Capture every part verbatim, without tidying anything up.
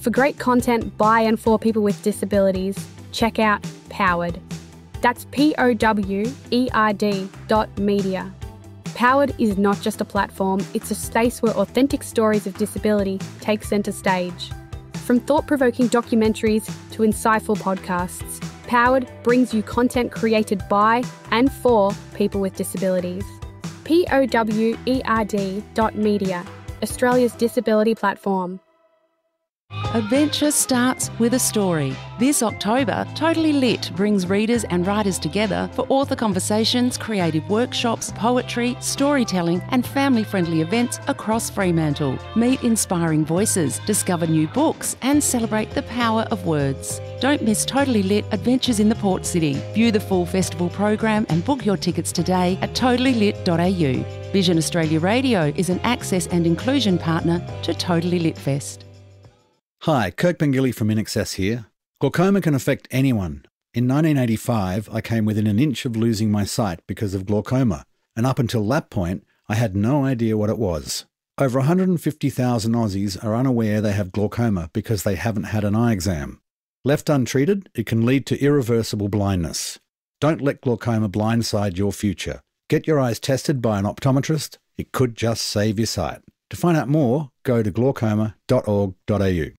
For great content by and for people with disabilities, check out Powered. That's P O W E R D dot media. Powered is not just a platform, it's a space where authentic stories of disability take centre stage. From thought-provoking documentaries to insightful podcasts, Powered brings you content created by and for people with disabilities. P O W E R D dot media, Australia's disability platform. Adventure starts with a story. This October, Totally Lit brings readers and writers together for author conversations, creative workshops, poetry, storytelling and family-friendly events across Fremantle. Meet inspiring voices, discover new books and celebrate the power of words. Don't miss Totally Lit Adventures in the Port City. View the full festival program and book your tickets today at totally lit dot a u. Vision Australia Radio is an access and inclusion partner to Totally Lit Fest. Hi, Kirk Pengilly from In Excess here. Glaucoma can affect anyone. In nineteen eighty-five, I came within an inch of losing my sight because of glaucoma, and up until that point, I had no idea what it was. Over one hundred fifty thousand Aussies are unaware they have glaucoma because they haven't had an eye exam. Left untreated, it can lead to irreversible blindness. Don't let glaucoma blindside your future. Get your eyes tested by an optometrist. It could just save your sight. To find out more, go to glaucoma dot org dot a u.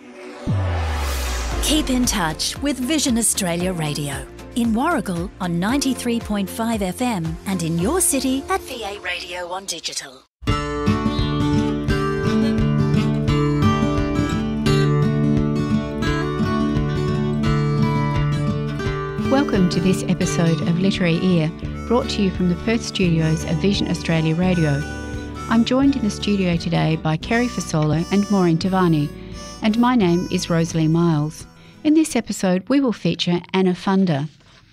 Keep in touch with Vision Australia Radio. In Warragul on ninety-three point five F M and in your city at V A Radio on digital. Welcome to this episode of Literary Ear, brought to you from the Perth studios of Vision Australia Radio. I'm joined in the studio today by Kerry Fasolo and Maureen Tavani, and my name is Rosalie Miles. In this episode, we will feature Anna Funder.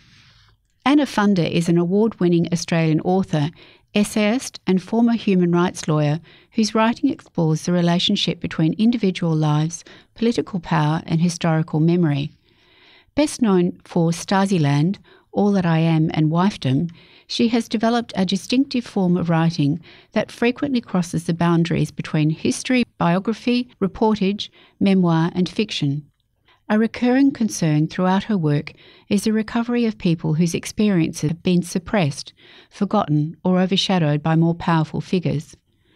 Anna Funder is an award-winning Australian author, essayist and former human rights lawyer whose writing explores the relationship between individual lives, political power and historical memory. Best known for Stasiland, All That I Am and Wifedom, she has developed a distinctive form of writing that frequently crosses the boundaries between history, biography, reportage, memoir and fiction. A recurring concern throughout her work is the recovery of people whose experiences have been suppressed, forgotten or overshadowed by more powerful figures.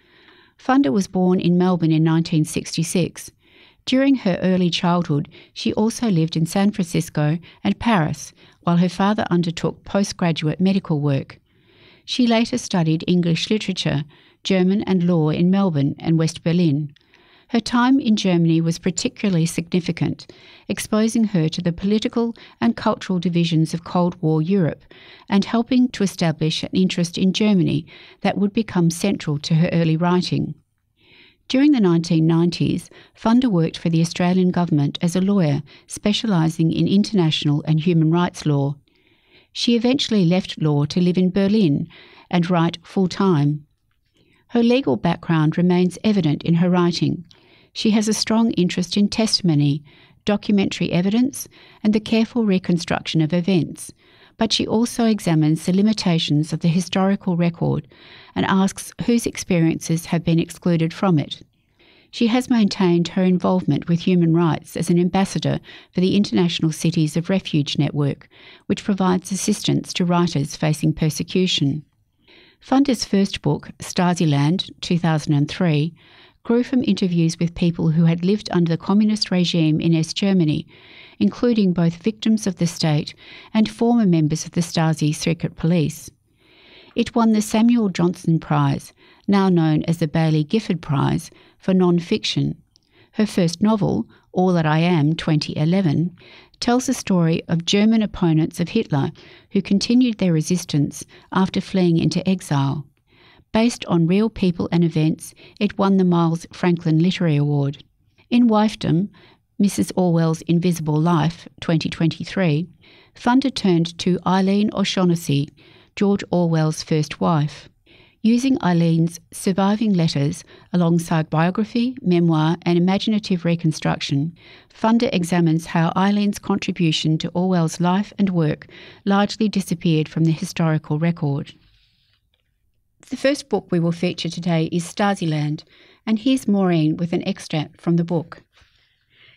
Funder was born in Melbourne in nineteen sixty-six. During her early childhood, she also lived in San Francisco and Paris, while her father undertook postgraduate medical work. She later studied English literature, German and law in Melbourne and West Berlin. Her time in Germany was particularly significant, exposing her to the political and cultural divisions of Cold War Europe and helping to establish an interest in Germany that would become central to her early writing. During the nineteen nineties, Funder worked for the Australian government as a lawyer specialising in international and human rights law. She eventually left law to live in Berlin and write full-time. Her legal background remains evident in her writing. She has a strong interest in testimony, documentary evidence, and the careful reconstruction of events, but she also examines the limitations of the historical record and asks whose experiences have been excluded from it. She has maintained her involvement with human rights as an ambassador for the International Cities of Refuge Network, which provides assistance to writers facing persecution. Funder's first book, Stasiland, two thousand three, grew from interviews with people who had lived under the communist regime in East Germany, including both victims of the state and former members of the Stasi secret police. It won the Samuel Johnson Prize, now known as the Baillie Gifford Prize, for non-fiction. Her first novel, All That I Am, twenty eleven, tells the story of German opponents of Hitler who continued their resistance after fleeing into exile. Based on real people and events, it won the Miles Franklin Literary Award. In Wifedom, Missus Orwell's Invisible Life, twenty twenty-three, Funder turned to Eileen O'Shaughnessy, George Orwell's first wife. Using Eileen's surviving letters alongside biography, memoir and imaginative reconstruction, Funder examines how Eileen's contribution to Orwell's life and work largely disappeared from the historical record. The first book we will feature today is Stasiland, and here's Maureen with an extract from the book.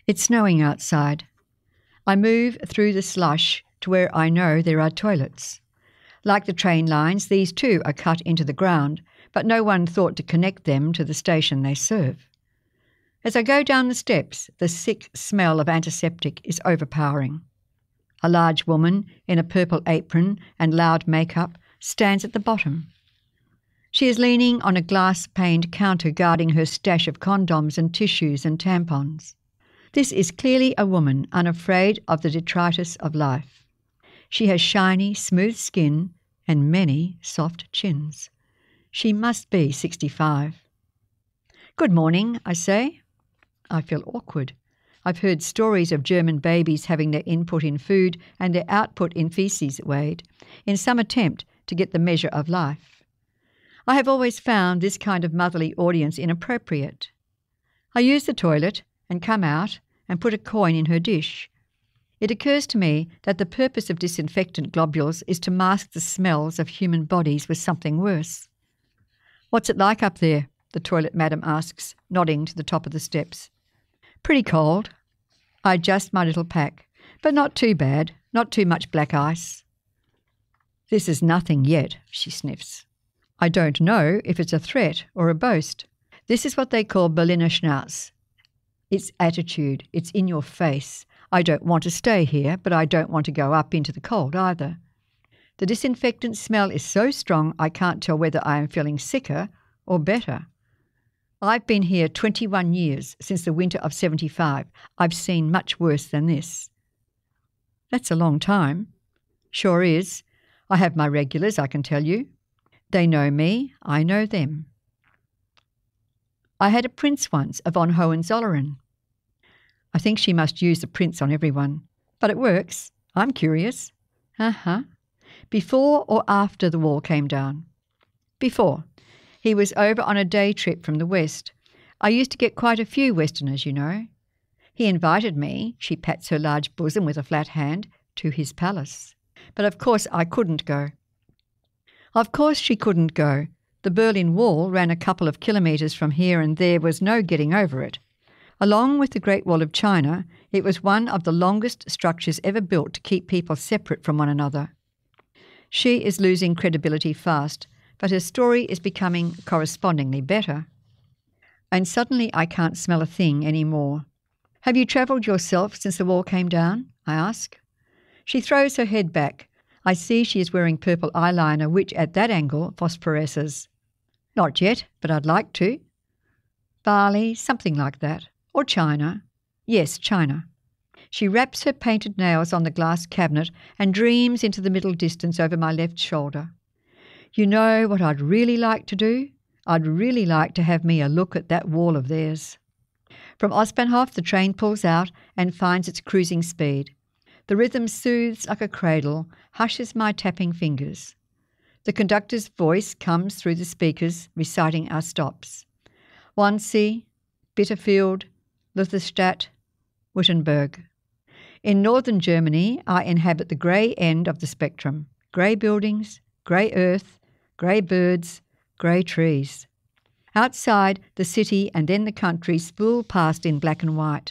It's snowing outside. I move through the slush to where I know there are toilets. Like the train lines, these too are cut into the ground, but no one thought to connect them to the station they serve. As I go down the steps, the sick smell of antiseptic is overpowering. A large woman in a purple apron and loud makeup stands at the bottom. She is leaning on a glass-paned counter guarding her stash of condoms and tissues and tampons. This is clearly a woman unafraid of the detritus of life. She has shiny, smooth skin and many soft chins. She must be sixty-five. "Good morning," I say. I feel awkward. I've heard stories of German babies having their input in food and their output in faeces weighed, in some attempt to get the measure of life. I have always found this kind of motherly audience inappropriate. I use the toilet and come out and put a coin in her dish. It occurs to me that the purpose of disinfectant globules is to mask the smells of human bodies with something worse. "What's it like up there?" the toilet madam asks, nodding to the top of the steps. "Pretty cold." I adjust my little pack, but not too bad, not too much black ice. "This is nothing yet," she sniffs. I don't know if it's a threat or a boast. This is what they call Berliner Schnauz. It's attitude, it's in your face. I don't want to stay here, but I don't want to go up into the cold either. The disinfectant smell is so strong I can't tell whether I am feeling sicker or better. I've been here twenty-one years, since the winter of seventy-five. I've seen much worse than this. That's a long time. Sure is. I have my regulars, I can tell you. They know me, I know them. I had a prince once, a von Hohenzollern. I think she must use the prince on everyone. But it works. I'm curious. Uh-huh. Before or after the wall came down? Before. He was over on a day trip from the West. I used to get quite a few Westerners, you know. He invited me, she pats her large bosom with a flat hand, to his palace. But of course I couldn't go. Of course she couldn't go. The Berlin Wall ran a couple of kilometres from here and there was no getting over it. Along with the Great Wall of China, it was one of the longest structures ever built to keep people separate from one another. She is losing credibility fast, but her story is becoming correspondingly better. And suddenly I can't smell a thing any more. "Have you travelled yourself since the wall came down?" I ask. She throws her head back. I see she is wearing purple eyeliner, which at that angle phosphoresces. "Not yet, but I'd like to." "Bali, something like that. Or China." "Yes, China." She wraps her painted nails on the glass cabinet and dreams into the middle distance over my left shoulder. "You know what I'd really like to do? I'd really like to have me a look at that wall of theirs." From Ostbahnhof the train pulls out and finds its cruising speed. The rhythm soothes like a cradle, hushes my tapping fingers. The conductor's voice comes through the speakers, reciting our stops. Wannsee, Bitterfeld, Lutherstadt, Wittenberg. In northern Germany, I inhabit the grey end of the spectrum. Grey buildings, grey earth, grey birds, grey trees. Outside, the city and then the country spool past in black and white.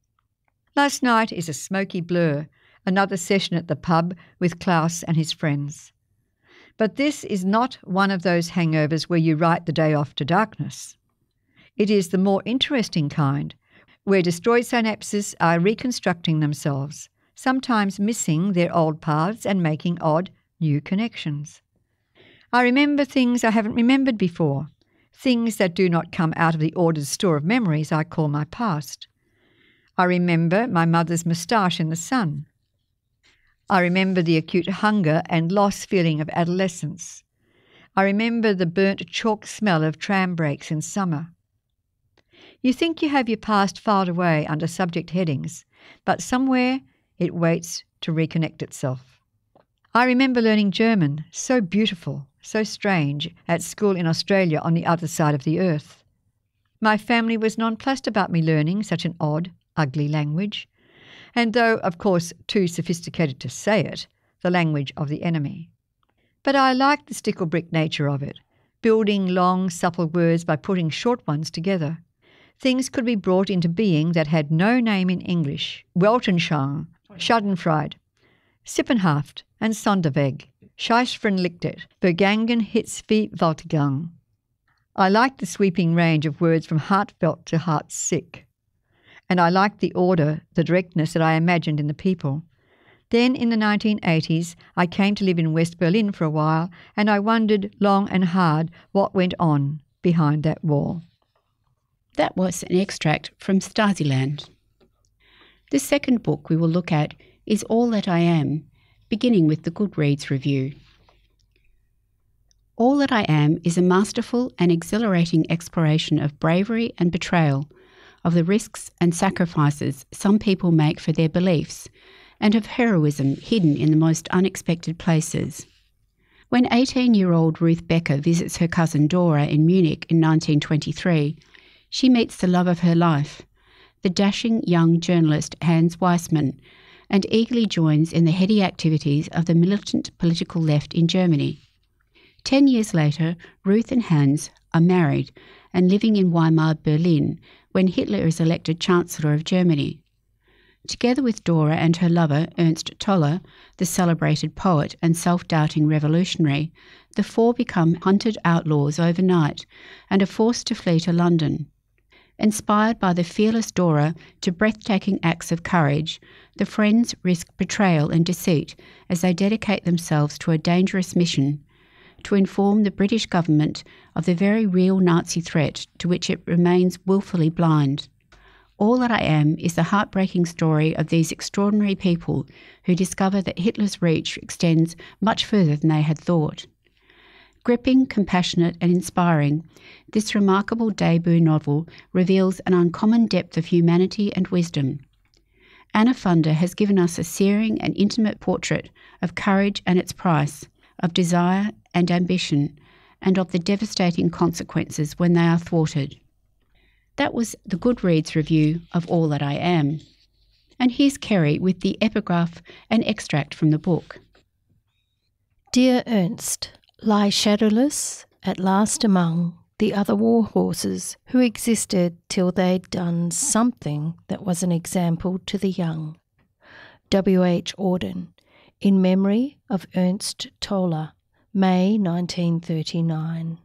Last night is a smoky blur, another session at the pub with Klaus and his friends. But this is not one of those hangovers where you write the day off to darkness. It is the more interesting kind, where destroyed synapses are reconstructing themselves, sometimes missing their old paths and making odd, new connections. I remember things I haven't remembered before, things that do not come out of the ordered store of memories I call my past. I remember my mother's moustache in the sun. I remember the acute hunger and loss feeling of adolescence. I remember the burnt chalk smell of tram brakes in summer. You think you have your past filed away under subject headings, but somewhere it waits to reconnect itself. I remember learning German, so beautiful, so strange, at school in Australia on the other side of the earth. My family was nonplussed about me learning such an odd, ugly language, and though, of course, too sophisticated to say it, the language of the enemy. But I liked the stickle-brick nature of it, building long, supple words by putting short ones together. things could be brought into being that had no name in English. Weltanschauung, Schadenfreude, Sippenhaft and Sonderweg, Scheissverlichtet, Vergangen Hitzviehwaltgang. I liked the sweeping range of words from heartfelt to heart-sick. And I liked the order, the directness that I imagined in the people. Then in the nineteen eighties, I came to live in West Berlin for a while, and I wondered long and hard what went on behind that wall. That was an extract from Stasiland. The second book we will look at is All That I Am, beginning with the Goodreads review. All That I Am is a masterful and exhilarating exploration of bravery and betrayal, of the risks and sacrifices some people make for their beliefs, and of heroism hidden in the most unexpected places. When eighteen-year-old Ruth Becker visits her cousin Dora in Munich in nineteen twenty-three, she meets the love of her life, the dashing young journalist Hans Weissmann, and eagerly joins in the heady activities of the militant political left in Germany. Ten years later, Ruth and Hans are married and living in Weimar, Berlin, when Hitler is elected Chancellor of Germany. Together with Dora and her lover, Ernst Toller, the celebrated poet and self-doubting revolutionary, the four become hunted outlaws overnight and are forced to flee to London. Inspired by the fearless Dora to breathtaking acts of courage, the friends risk betrayal and deceit as they dedicate themselves to a dangerous mission to inform the British government of the very real Nazi threat to which it remains willfully blind. All That I Am is the heartbreaking story of these extraordinary people who discover that Hitler's reach extends much further than they had thought. Gripping, compassionate and inspiring, this remarkable debut novel reveals an uncommon depth of humanity and wisdom. Anna Funder has given us a searing and intimate portrait of courage and its price, of desire and ambition, and of the devastating consequences when they are thwarted. That was the Goodreads review of All That I Am. And here's Kerry with the epigraph and extract from the book. Dear Ernst, lie shadowless at last among the other war horses who existed till they'd done something that was an example to the young. W H Auden, in memory of Ernst Toller, May nineteen thirty-nine.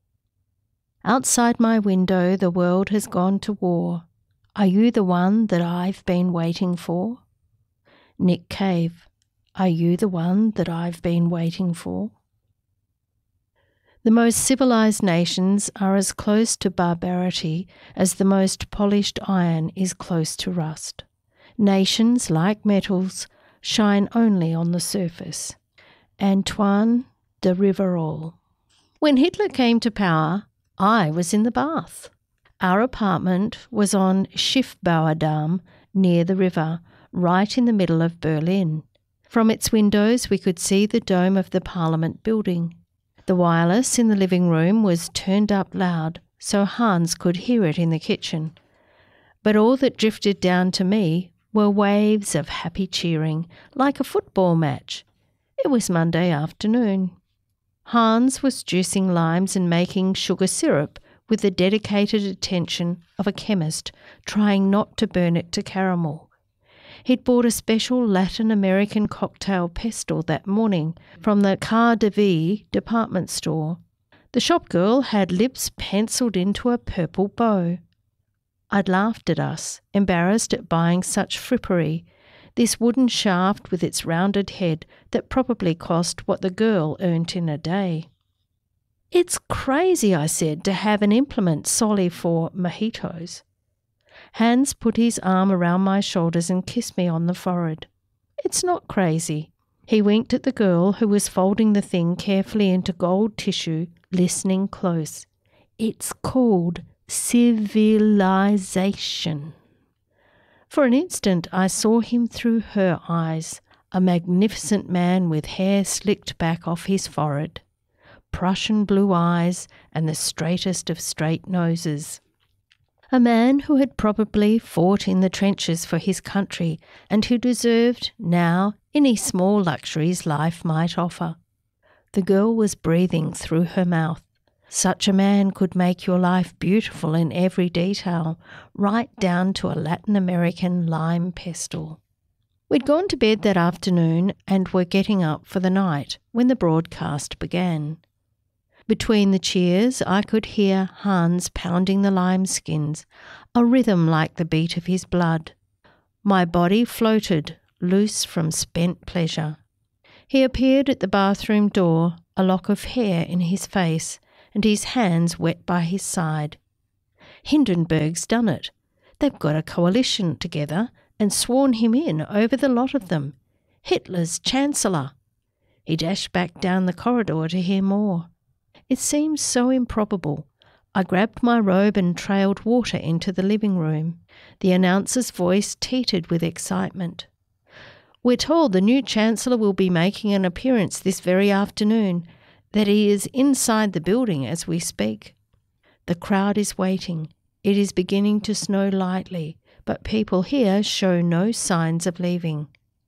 Outside my window the world has gone to war. Are you the one that I've been waiting for? Nick Cave, are you the one that I've been waiting for? The most civilized nations are as close to barbarity as the most polished iron is close to rust. Nations, like metals, shine only on the surface. Antoine de Rivarol. When Hitler came to power, I was in the bath. Our apartment was on Schiffbauerdamm, near the river, right in the middle of Berlin. From its windows we could see the dome of the Parliament building. The wireless in the living room was turned up loud, so Hans could hear it in the kitchen. But all that drifted down to me were waves of happy cheering, like a football match. It was Monday afternoon. Hans was juicing limes and making sugar syrup with the dedicated attention of a chemist, trying not to burn it to caramel. He'd bought a special Latin American cocktail pestle that morning from the Car de Vie department store. The shopgirl had lips penciled into a purple bow. I'd laughed at us, embarrassed at buying such frippery, this wooden shaft with its rounded head that probably cost what the girl earned in a day. It's crazy, I said, to have an implement solely for mojitos. Hans put his arm around my shoulders and kissed me on the forehead. It's not crazy. He winked at the girl who was folding the thing carefully into gold tissue, listening close. It's called civilization. For an instant I saw him through her eyes, a magnificent man with hair slicked back off his forehead, Prussian blue eyes and the straightest of straight noses. A man who had probably fought in the trenches for his country and who deserved now any small luxuries life might offer. The girl was breathing through her mouth. Such a man could make your life beautiful in every detail, right down to a Latin American lime pestle. We'd gone to bed that afternoon and were getting up for the night when the broadcast began. Between the cheers, I could hear Hans pounding the lime skins, a rhythm like the beat of his blood. My body floated, loose from spent pleasure. He appeared at the bathroom door, a lock of hair in his face, and his hands wet by his side. Hindenburg's done it. They've got a coalition together and sworn him in over the lot of them. Hitler's Chancellor. He dashed back down the corridor to hear more. It seemed so improbable. I grabbed my robe and trailed water into the living room. The announcer's voice teetered with excitement. We're told the new Chancellor will be making an appearance this very afternoon, that he is inside the building as we speak. The crowd is waiting. It is beginning to snow lightly, but people here show no signs of leaving.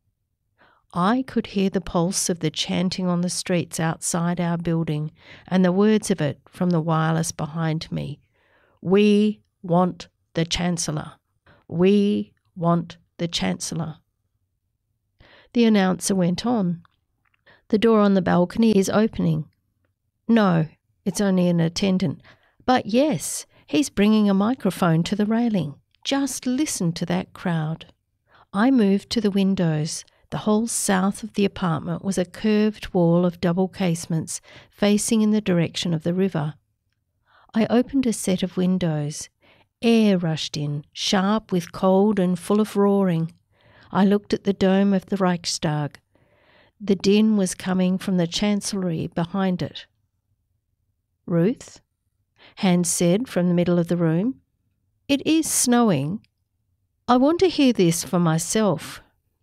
I could hear the pulse of the chanting on the streets outside our building and the words of it from the wireless behind me. We want the Chancellor. We want the Chancellor. The announcer went on. The door on the balcony is opening. No, it's only an attendant. But yes, he's bringing a microphone to the railing. Just listen to that crowd. I moved to the windows. The whole south of the apartment was a curved wall of double casements facing in the direction of the river. I opened a set of windows. Air rushed in, sharp with cold and full of roaring. I looked at the dome of the Reichstag. The din was coming from the chancellery behind it. Ruth? Hans said from the middle of the room. It is snowing. I want to hear this for myself.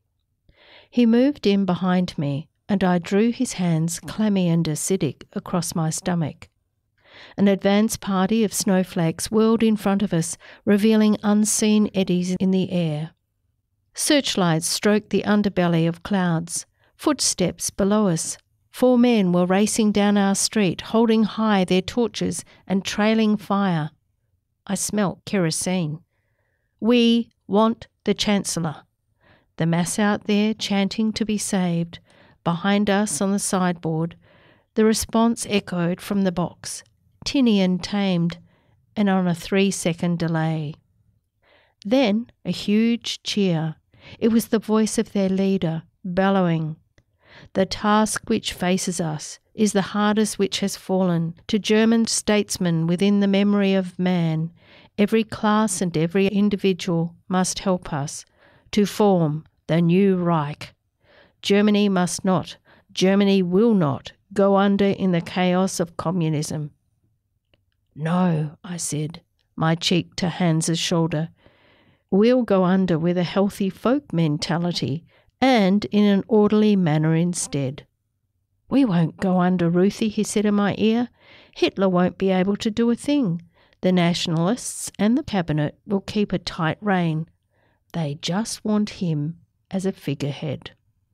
He moved in behind me, and I drew his hands, clammy and acidic, across my stomach. An advance party of snowflakes whirled in front of us, revealing unseen eddies in the air. Searchlights stroked the underbelly of clouds. Footsteps below us. Four men were racing down our street, holding high their torches and trailing fire. I smelt kerosene. We want the Chancellor. The mass out there chanting to be saved. Behind us on the sideboard, the response echoed from the box, tinny and tamed, and on a three-second delay. Then a huge cheer. It was the voice of their leader, bellowing. The task which faces us is the hardest which has fallen to German statesmen within the memory of man. Every class and every individual must help us to form the new Reich. Germany must not, Germany will not go under in the chaos of communism. No, I said, my cheek to Hans's shoulder. We'll go under with a healthy folk mentality and in an orderly manner instead. We won't go under, Ruthie, he said in my ear. Hitler won't be able to do a thing. The nationalists and the cabinet will keep a tight rein. They just want him as a figurehead.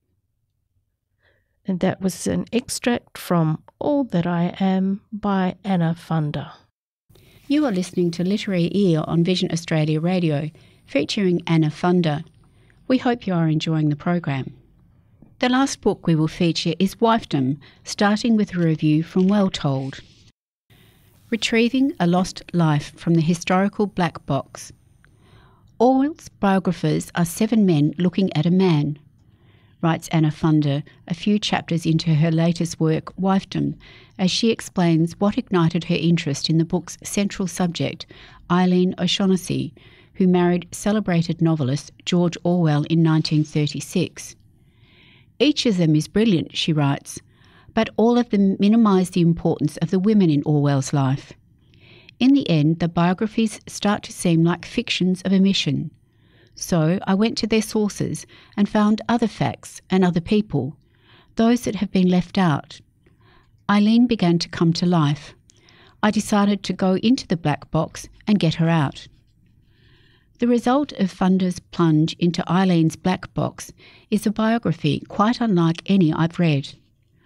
And that was an extract from All That I Am by Anna Funder. You are listening to Literary Ear on Vision Australia Radio, featuring Anna Funder. We hope you are enjoying the program. The last book we will feature is Wifedom, starting with a review from Well Told. Retrieving a Lost Life from the Historical Black Box. Orwell's biographers are seven men looking at a man, writes Anna Funder a few chapters into her latest work, Wifedom, as she explains what ignited her interest in the book's central subject, Eileen O'Shaughnessy, who married celebrated novelist George Orwell in nineteen thirty-six. Each of them is brilliant, she writes, but all of them minimise the importance of the women in Orwell's life. In the end, the biographies start to seem like fictions of omission. So I went to their sources and found other facts and other people, those that have been left out. Eileen began to come to life. I decided to go into the black box and get her out. The result of Funder's plunge into Eileen's black box is a biography quite unlike any I've read.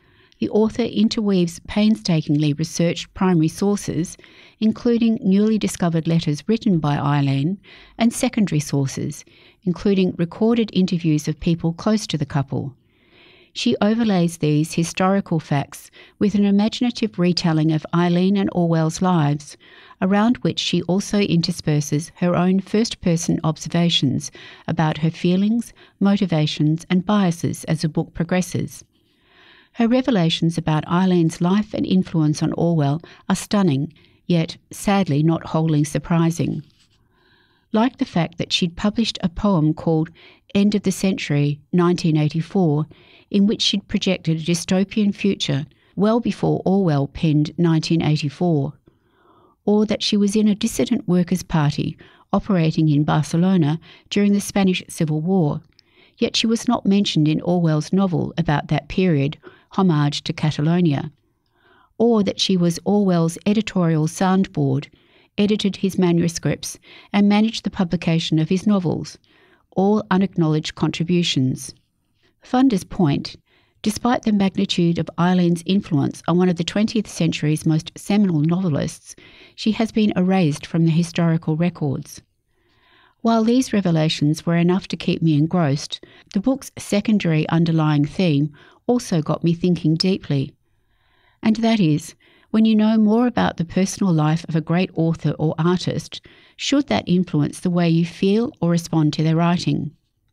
the author interweaves painstakingly researched primary sources, including newly discovered letters written by Eileen, and secondary sources, including recorded interviews of people close to the couple. She overlays these historical facts with an imaginative retelling of Eileen and Orwell's lives, around which she also intersperses her own first-person observations about her feelings, motivations and biases as the book progresses. Her revelations about Eileen's life and influence on Orwell are stunning, yet sadly not wholly surprising. Like the fact that she'd published a poem called End of the Century, nineteen eighty-four, in which she'd projected a dystopian future well before Orwell penned nineteen eighty-four, or that she was in a dissident workers' party operating in Barcelona during the Spanish Civil War, yet she was not mentioned in Orwell's novel about that period, Homage to Catalonia, or that she was Orwell's editorial soundboard, edited his manuscripts and managed the publication of his novels, all unacknowledged contributions. Funder's point, despite the magnitude of Eileen's influence on one of the twentieth century's most seminal novelists, she has been erased from the historical records. While these revelations were enough to keep me engrossed, the book's secondary underlying theme also got me thinking deeply. And that is, when you know more about the personal life of a great author or artist, should that influence the way you feel or respond to their writing?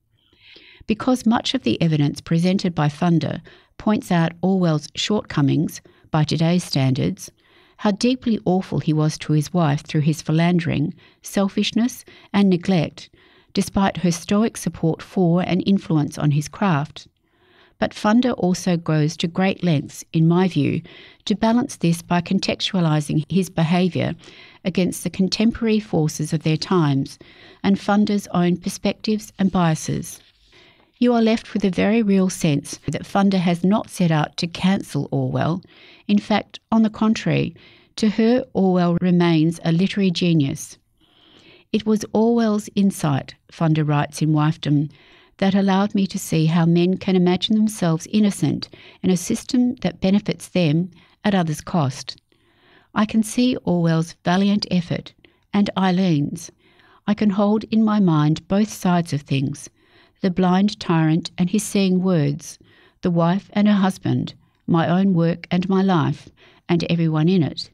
Because much of the evidence presented by Funder points out Orwell's shortcomings, by today's standards, how deeply awful he was to his wife through his philandering, selfishness and neglect, despite her stoic support for and influence on his craft. But Funder also goes to great lengths, in my view, to balance this by contextualising his behaviour against the contemporary forces of their times and Funder's own perspectives and biases. You are left with a very real sense that Funder has not set out to cancel Orwell. In fact, on the contrary, to her Orwell remains a literary genius. It was Orwell's insight, Funder writes in Wifedom, that allowed me to see how men can imagine themselves innocent in a system that benefits them at others' cost. I can see Orwell's valiant effort, and Eileen's. I can hold in my mind both sides of things, the blind tyrant and his seeing words, the wife and her husband, my own work and my life, and everyone in it.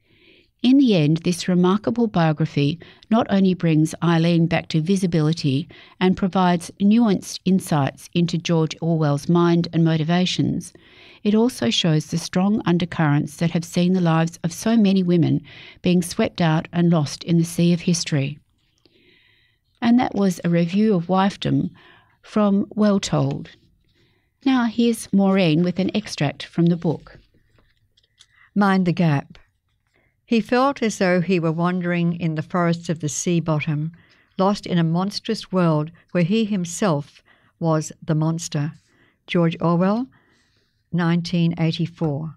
In the end, this remarkable biography not only brings Eileen back to visibility and provides nuanced insights into George Orwell's mind and motivations, it also shows the strong undercurrents that have seen the lives of so many women being swept out and lost in the sea of history. And that was a review of Wifedom from Well Told. Now here's Maureen with an extract from the book. Mind the gap. He felt as though he were wandering in the forests of the sea bottom, lost in a monstrous world where he himself was the monster. George Orwell, nineteen eighty-four.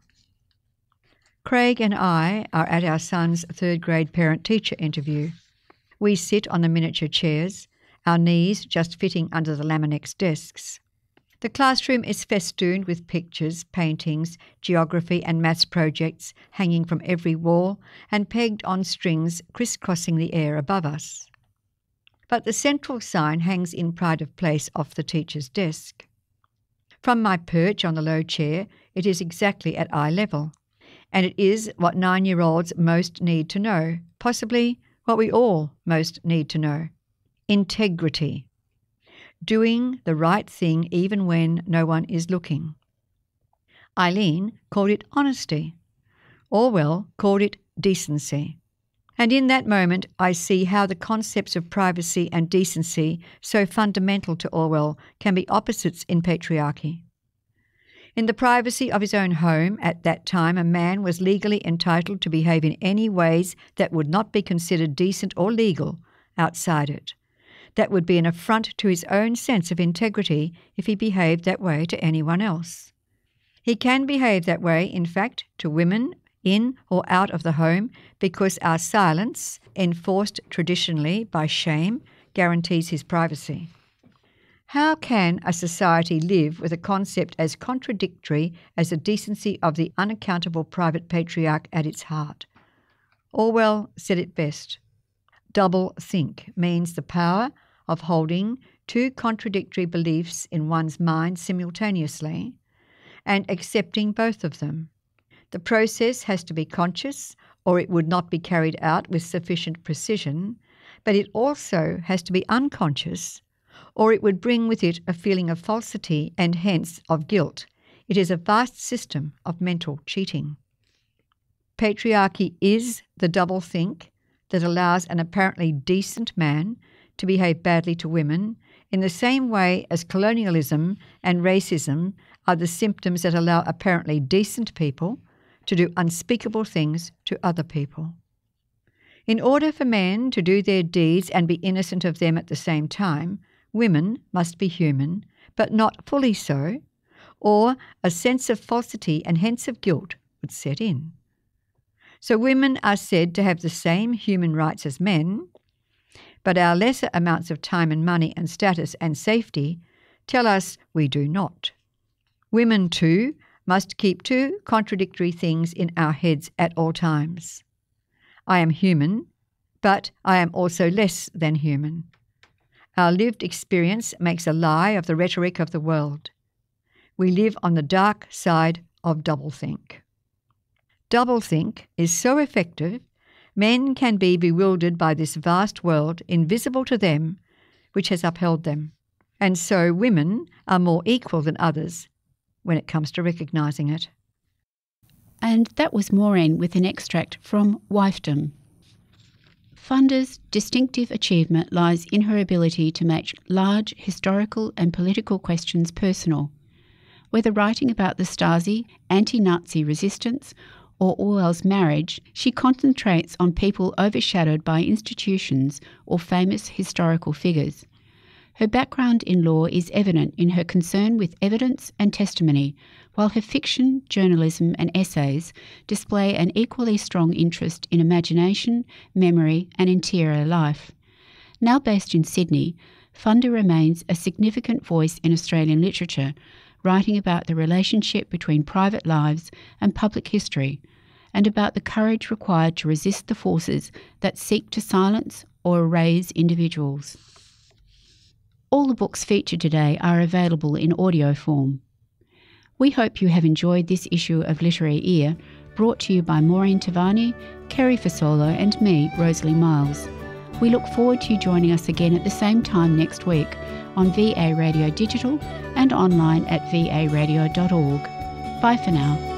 Craig and I are at our son's third grade parent-teacher interview. We sit on the miniature chairs, our knees just fitting under the Laminex desks. The classroom is festooned with pictures, paintings, geography and maths projects hanging from every wall and pegged on strings crisscrossing the air above us. But the central sign hangs in pride of place off the teacher's desk. From my perch on the low chair, it is exactly at eye level, and it is what nine-year-olds most need to know, possibly what we all most need to know. Integrity. Doing the right thing even when no one is looking. Eileen called it honesty. Orwell called it decency. And in that moment I see how the concepts of privacy and decency, so fundamental to Orwell, can be opposites in patriarchy. In the privacy of his own home, at that time a man was legally entitled to behave in any ways that would not be considered decent or legal outside it. That would be an affront to his own sense of integrity if he behaved that way to anyone else. He can behave that way, in fact, to women in or out of the home because our silence, enforced traditionally by shame, guarantees his privacy. How can a society live with a concept as contradictory as the decency of the unaccountable private patriarch at its heart? Orwell said it best. Double think means the power of holding two contradictory beliefs in one's mind simultaneously and accepting both of them. The process has to be conscious, or it would not be carried out with sufficient precision, but it also has to be unconscious, or it would bring with it a feeling of falsity and hence of guilt. It is a vast system of mental cheating. Patriarchy is the double think that allows an apparently decent man to behave badly to women in the same way as colonialism and racism are the symptoms that allow apparently decent people to do unspeakable things to other people. In order for men to do their deeds and be innocent of them at the same time, women must be human, but not fully so, or a sense of falsity and hence of guilt would set in. So women are said to have the same human rights as men, but our lesser amounts of time and money and status and safety tell us we do not. Women, too, must keep two contradictory things in our heads at all times. I am human, but I am also less than human. Our lived experience makes a lie of the rhetoric of the world. We live on the dark side of doublethink. Doublethink is so effective, men can be bewildered by this vast world, invisible to them, which has upheld them. And so women are more equal than others when it comes to recognising it. And that was Maureen with an extract from Wifedom. Funda's distinctive achievement lies in her ability to make large historical and political questions personal. Whether writing about the Stasi, anti-Nazi resistance, or Orwell's marriage, she concentrates on people overshadowed by institutions or famous historical figures. Her background in law is evident in her concern with evidence and testimony, while her fiction, journalism and essays display an equally strong interest in imagination, memory and interior life. Now based in Sydney, Funda remains a significant voice in Australian literature, writing about the relationship between private lives and public history, and about the courage required to resist the forces that seek to silence or erase individuals. All the books featured today are available in audio form. We hope you have enjoyed this issue of Literary Ear, brought to you by Maureen Tavani, Kerry Fasolo and me, Rosalie Miles. We look forward to you joining us again at the same time next week on V A Radio Digital and online at v a radio dot org. Bye for now.